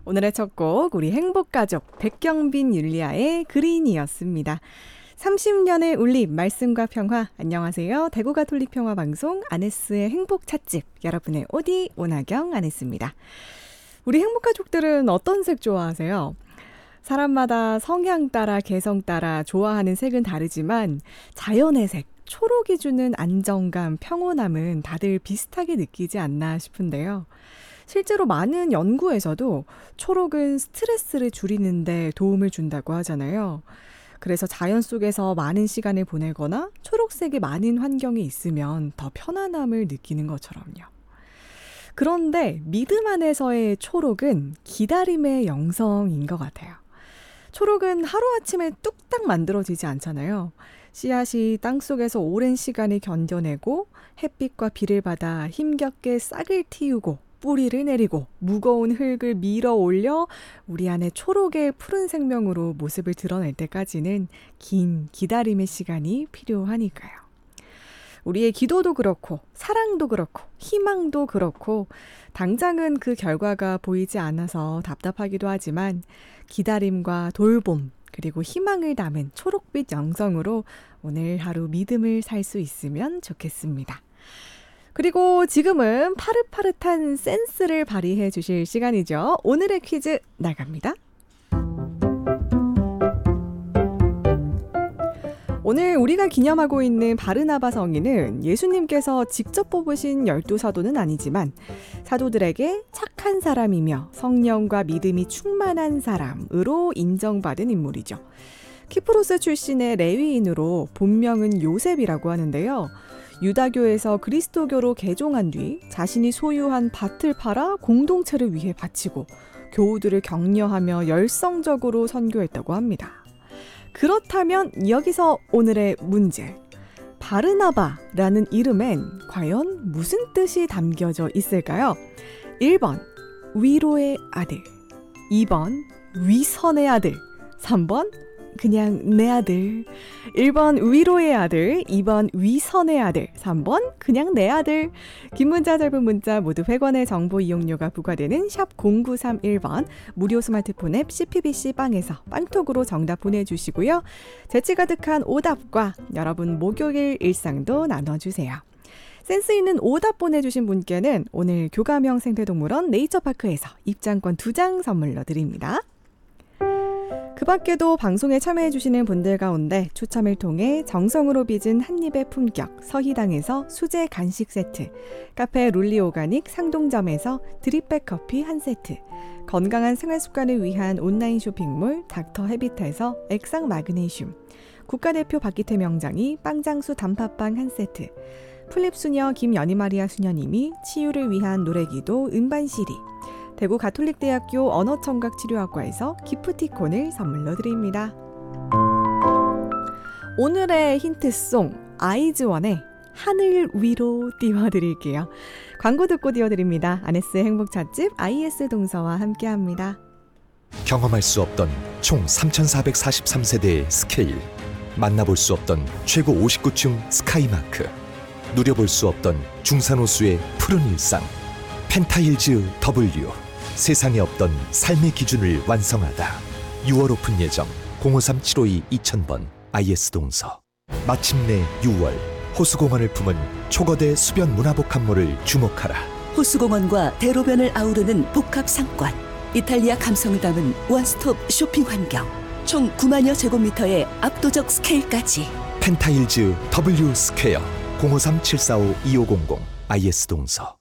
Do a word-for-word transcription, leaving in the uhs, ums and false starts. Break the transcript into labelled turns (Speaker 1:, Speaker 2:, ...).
Speaker 1: 오늘의 첫 곡 우리 행복가족 백경빈 율리아의 그린이었습니다. 삼십 년의 울림 말씀과 평화. 안녕하세요. 대구가톨릭평화방송 아네스의 행복찻집 여러분의 오디 오나경 아네스입니다. 우리 행복가족들은 어떤 색 좋아하세요? 사람마다 성향 따라 개성 따라 좋아하는 색은 다르지만 자연의 색, 초록이 주는 안정감, 평온함은 다들 비슷하게 느끼지 않나 싶은데요. 실제로 많은 연구에서도 초록은 스트레스를 줄이는 데 도움을 준다고 하잖아요. 그래서 자연 속에서 많은 시간을 보내거나 초록색이 많은 환경에 있으면 더 편안함을 느끼는 것처럼요. 그런데 믿음 안에서의 초록은 기다림의 영성인 것 같아요. 초록은 하루아침에 뚝딱 만들어지지 않잖아요. 씨앗이 땅속에서 오랜 시간을 견뎌내고 햇빛과 비를 받아 힘겹게 싹을 틔우고 뿌리를 내리고 무거운 흙을 밀어 올려 우리 안에 초록의 푸른 생명으로 모습을 드러낼 때까지는 긴 기다림의 시간이 필요하니까요. 우리의 기도도 그렇고 사랑도 그렇고 희망도 그렇고 당장은 그 결과가 보이지 않아서 답답하기도 하지만 기다림과 돌봄 그리고 희망을 담은 초록빛 영성으로 오늘 하루 믿음을 살 수 있으면 좋겠습니다. 그리고 지금은 파릇파릇한 센스를 발휘해 주실 시간이죠. 오늘의 퀴즈 나갑니다. 오늘 우리가 기념하고 있는 바르나바 성인은 예수님께서 직접 뽑으신 열두 사도는 아니지만 사도들에게 착한 사람이며 성령과 믿음이 충만한 사람으로 인정받은 인물이죠. 키프로스 출신의 레위인으로 본명은 요셉이라고 하는데요. 유다교에서 그리스도교로 개종한 뒤 자신이 소유한 밭을 팔아 공동체를 위해 바치고 교우들을 격려하며 열성적으로 선교했다고 합니다. 그렇다면 여기서 오늘의 문제. 바르나바라는 이름엔 과연 무슨 뜻이 담겨져 있을까요? 일 번 위로의 아들, 이 번 위선의 아들, 삼 번 그냥 내 아들. 일 번 위로의 아들, 이 번 위선의 아들, 삼 번 그냥 내 아들. 긴 문자 짧은 문자 모두 백 원의 정보 이용료가 부과되는 샵 공구삼일 번 무료 스마트폰 앱 씨피비씨 빵에서 빵톡으로 정답 보내주시고요. 재치 가득한 오답과 여러분 목요일 일상도 나눠주세요. 센스 있는 오답 보내주신 분께는 오늘 교감형 생태동물원 네이처파크에서 입장권 두 장 선물로 드립니다. 그 밖에도 방송에 참여해주시는 분들 가운데 추첨을 통해 정성으로 빚은 한입의 품격 서희당에서 수제 간식 세트, 카페 룰리 오가닉 상동점에서 드립백 커피 한 세트, 건강한 생활습관을 위한 온라인 쇼핑몰 닥터 헤비트에서 액상 마그네슘, 국가대표 박기태 명장이 빵장수 단팥빵 한 세트, 플립수녀 김연희마리아 수녀님이 치유를 위한 노래기도 음반시리, 대구 가톨릭대학교 언어청각치료학과에서 기프티콘을 선물로 드립니다. 오늘의 힌트송 아이즈원의 하늘 위로 띄워드릴게요. 광고 듣고 띄워드립니다. 아네스의 행복찻집 아이에스 동서와 함께합니다.
Speaker 2: 경험할 수 없던 총 삼천사백사십삼 세대의 스케일, 만나볼 수 없던 최고 오십구 층 스카이마크, 누려볼 수 없던 중산호수의 푸른 일상, 펜타힐즈 W, 세상에 없던 삶의 기준을 완성하다. 유월 오픈 예정 공오삼 칠오이 이천 번 아이에스 동서. 마침내 유월 호수공원을 품은 초거대 수변 문화복합물을 주목하라.
Speaker 3: 호수공원과 대로변을 아우르는 복합 상권, 이탈리아 감성을 담은 원스톱 쇼핑 환경, 총 구만여 제곱미터의 압도적 스케일까지.
Speaker 2: 펜타힐즈 W 스퀘어 공오삼 칠사오 이오공공 아이에스 동서.